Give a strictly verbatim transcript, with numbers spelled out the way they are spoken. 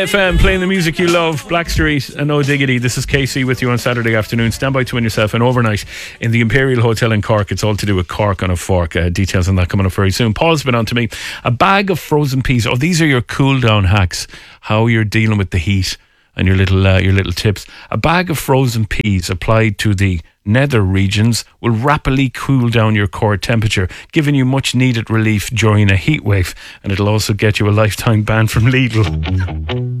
F M playing the music you love. Blackstreet and No Diggity. This is K C with you on Saturday afternoon. Stand by to win yourself an overnight in the Imperial Hotel in Cork. It's all to do with Cork on a fork. Uh, details on that coming up very soon. Paul's been on to me. A bag of frozen peas. Oh, these are your cool down hacks. How you're dealing with the heat and your little uh, your little tips. A bag of frozen peas applied to the nether regions will rapidly cool down your core temperature, giving you much needed relief during a heat wave, and it'll also get you a lifetime ban from Lidl.